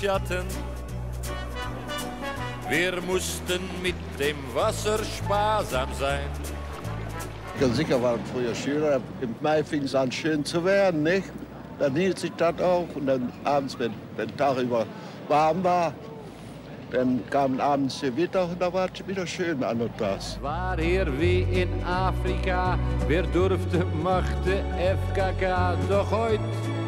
Schatten. Wir mussten mit dem Wasser sparsam sein. Ganz sicher waren früher Schüler. Im Mai fing es an, schön zu werden, nicht? Dann hielt sich das auch. Und dann abends, wenn der Tag über warm war, dann kamen abends die Gewitter und da war es wieder schön an und das. War hier wie in Afrika, wer durfte, machte FKK. Doch heute